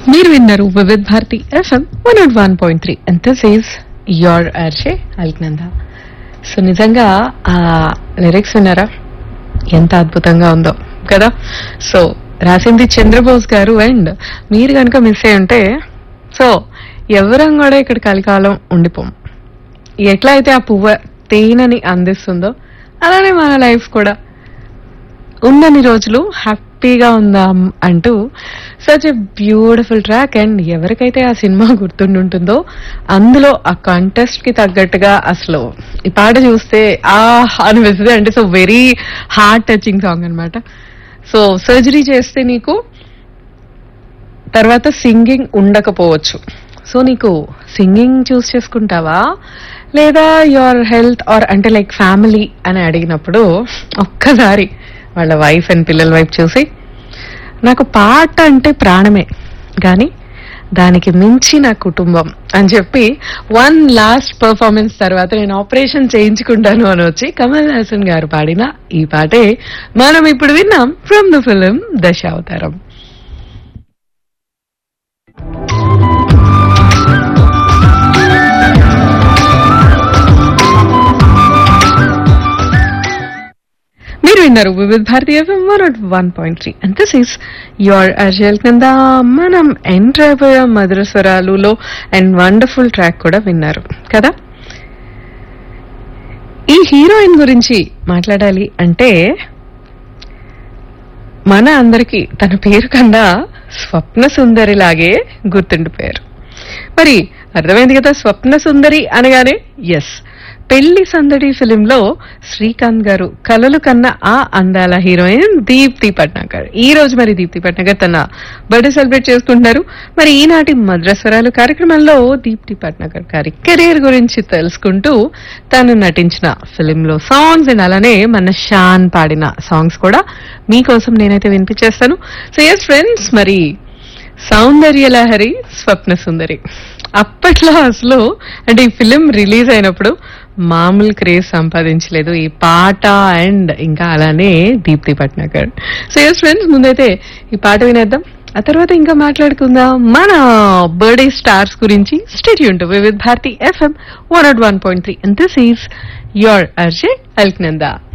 మీరు విన్నారు Vividh Bharati FM 101.3 and this is your ఆర్షే Alaknanda. So నిజంగా ఆ లిరిక్స్ విన్నారా, ఎంత అద్భుతంగా ఉందో కదా. సో రాసింది చంద్రబోస్ గారు. అండ్ మీరు కనుక మిస్ అయ్యి ఉంటే, సో ఎవరం కూడా ఇక్కడ కలికాలం ఉండిపోం. ఎట్లా అయితే ఆ పువ్వు తేనెని అందిస్తుందో అలానే మన లైఫ్ కూడా ఉన్నన్ని రోజులు హ్యాపీగా ఉందాం అంటూ such a beautiful track. And ఎవరికైతే ఆ సినిమా గుర్తుండుంటుందో అందులో ఆ కాంటెస్ట్ కి తగ్గట్టుగా అసలు ఈ పాట చూస్తే అనిపిస్తుంది. అంటే so very heart touching song అనమాట. సో సర్జరీ చేస్తే నీకు తర్వాత సింగింగ్ ఉండకపోవచ్చు. సో నీకు సింగింగ్ చూస్ చేసుకుంటావా లేదా యువర్ హెల్త్ ఆర్ అంటే లైక్ ఫ్యామిలీ అని అడిగినప్పుడు ఒక్కసారి వాళ్ళ వైఫ్ అండ్ పిల్లల వైపు చూసి, నాకు పాట అంటే ప్రాణమే కానీ దానికి మించి నా కుటుంబం అని చెప్పి వన్ లాస్ట్ పర్ఫార్మెన్స్ తర్వాత నేను ఆపరేషన్ చేయించుకుంటాను అని వచ్చి కమల్ హాసన్ గారు పాడిన ఈ పాటే మనం ఇప్పుడు విన్నాం ఫ్రమ్ ద ఫిలిం దశావతారం. మీరు విన్నారు Vividh Bharati FM 101.3 and this is your అర్జల్ కింద. మనం ఎంటర్ అయిపోయాం మధుర స్వరాలులో అండ్ వండర్ఫుల్ ట్రాక్ కూడా విన్నారు కదా. ఈ హీరోయిన్ గురించి మాట్లాడాలి అంటే మన అందరికీ తన పేరు కన్నా స్వప్న సుందరి లాగే గుర్తుండిపోయారు. మరి అర్థమైంది కదా, స్వప్న సుందరి అనగానే ఎస్, పెళ్లి సందడి ఫిలింలో శ్రీకాంత్ గారు కలలు కన్నా ఆ అందాల హీరోయిన్ దీప్తి పట్నాకర్. ఈ రోజు మరి దీప్తి పట్నాకర్ తన బర్త్డే సెలబ్రేట్ చేసుకుంటున్నారు. మరి ఈనాటి మద్రస్వరాలు కార్యక్రమంలో దీప్తి పట్నాకర్ గారి కెరీర్ గురించి తెలుసుకుంటూ తను నటించిన ఫిలింలో సాంగ్స్ అండ్ అలానే మన షాన్ పాడిన సాంగ్స్ కూడా మీకోసం నేనైతే వినిపించేస్తాను. సో ఎస్ ఫ్రెండ్స్, మరి సౌందర్య లహరి స్వప్న సుందరి అప్పట్లో అసలు అంటే ఈ ఫిలిం రిలీజ్ అయినప్పుడు మామూలు క్రేజ్ సంపాదించలేదు ఈ పాట అండ్ ఇంకా అలానే Deepti Patnakar. So yes friends, ముందైతే ఈ పాట వినేద్దాం, ఆ తర్వాత ఇంకా మాట్లాడుకుందాం మన బర్త్డే స్టార్స్ గురించి. Stay tuned to Vividh Bharati FM 101.3 and this is your RJ Alaknanda.